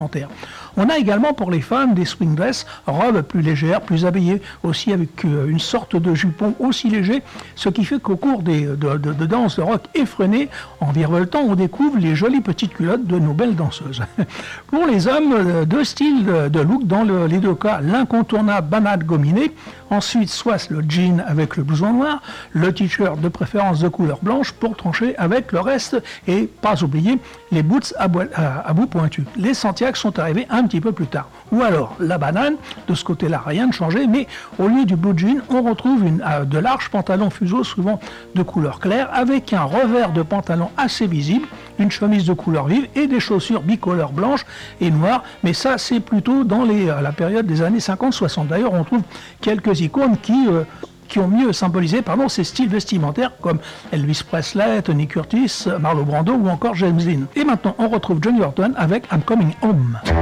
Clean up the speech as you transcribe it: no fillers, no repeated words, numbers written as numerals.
On a également pour les femmes des swing dress, robes plus légères, plus habillées, aussi avec une sorte de jupon aussi léger, ce qui fait qu'au cours de danses de rock effrénées, en virevoltant, on découvre les jolies petites culottes de nos belles danseuses. Pour les hommes, deux styles de look dans les deux cas, l'incontournable banane gominée, ensuite soit le jean avec le blouson noir, le t-shirt de préférence de couleur blanche pour trancher avec le reste, et pas oublier les boots à bout pointu. Les Santiago sont arrivés un petit peu plus tard. Ou alors la banane, de ce côté-là, rien de changé, mais au lieu du blue jean, on retrouve de larges pantalons fuseaux, souvent de couleur claire, avec un revers de pantalon assez visible, une chemise de couleur vive et des chaussures bicolores blanches et noires. Mais ça, c'est plutôt dans la période des années 50-60. D'ailleurs, on trouve quelques icônes qui ont mieux symbolisé ces styles vestimentaires comme Elvis Presley, Tony Curtis, Marlon Brando ou encore James Dean. Et maintenant, on retrouve Johnny Horton avec I'm Coming Home.